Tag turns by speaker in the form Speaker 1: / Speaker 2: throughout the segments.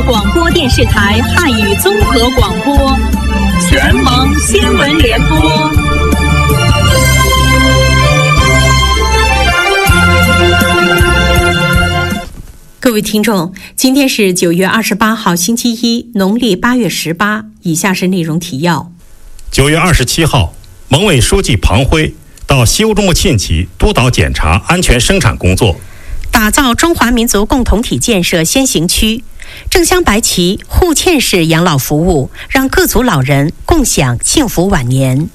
Speaker 1: 广播电视台汉语综合广播，全盟新闻联播。
Speaker 2: 各位听众，今天是9月28号星期一，农历8月18。以下是内容提要。
Speaker 3: 9月27号，蒙委书记庞辉到西欧中国沁旗督导检查安全生产工作，
Speaker 2: 打造中华民族共同体建设先行区，正镶白旗沪沁式养老服务，让各族老人共享幸福晚年。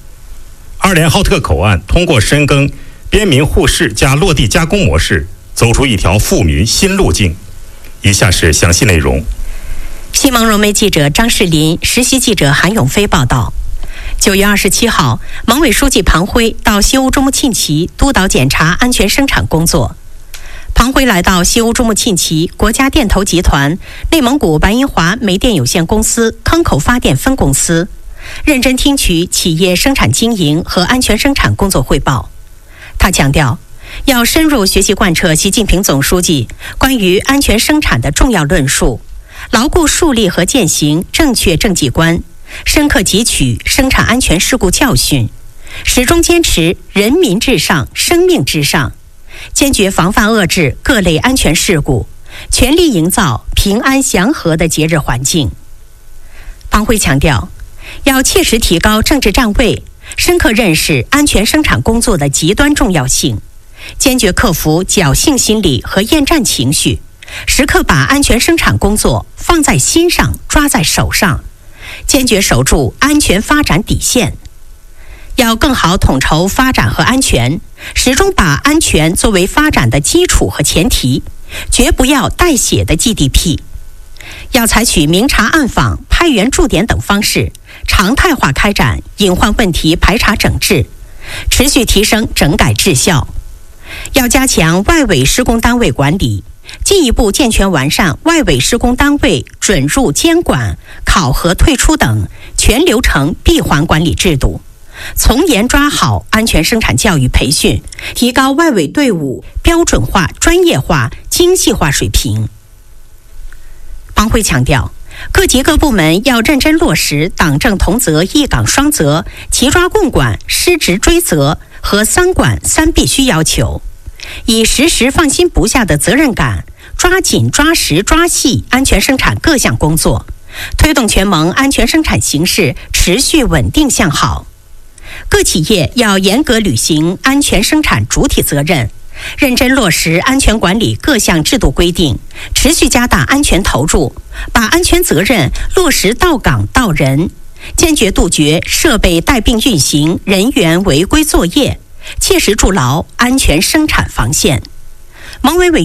Speaker 3: 2连浩特口岸通过深耕边民互市加落地加工模式，走出一条富民新路径。以下是详细内容。
Speaker 2: 新闻融媒记者张世林、实习记者韩永飞报道。9月27号，蒙委书记庞辉到西欧中国沁旗督导检查安全生产工作。庞辉来到西欧中国沁旗国家电投集团内蒙古白银华煤电有限公司康口发电分公司，认真听取企业生产经营和安全生产工作汇报。他强调，要深入学习贯彻习近平总书记关于安全生产的重要论述，牢固树立和践行正确政绩观，深刻汲取生产安全事故教训，始终坚持人民至上、生命至上，坚决防范遏制各类安全事故，全力营造平安祥和的节日环境。庞辉强调，要切实提高政治站位，深刻认识安全生产工作的极端重要性，坚决克服侥幸心理和厌战情绪，时刻把安全生产工作放在心上、抓在手上，坚决守住安全发展底线。要更好统筹发展和安全，始终把安全作为发展的基础和前提，绝不要带血的 GDP。要采取明察暗访、派员驻点等方式，常态化开展隐患问题排查整治，持续提升整改质效。要加强外委施工单位管理，进一步健全完善外委施工单位准入监管、考核退出等全流程闭环管理制度，从严抓好安全生产教育培训，提高外委队伍标准化、专业化、精细化水平。庞辉强调，各级各部门要认真落实党政同责、一岗双责、齐抓共管、失职追责和三管三必须要求，以时时放心不下的责任感，抓紧抓实抓细安全生产各项工作，推动全盟安全生产形势持续稳定向好。各企业要严格履行安全生产主体责任，认真落实安全管理各项制度规定，持续加大安全投入，把安全责任落实到岗到人，坚决杜绝设备带病运行、人员违规作业，切实筑牢安全生产防线。蒙委委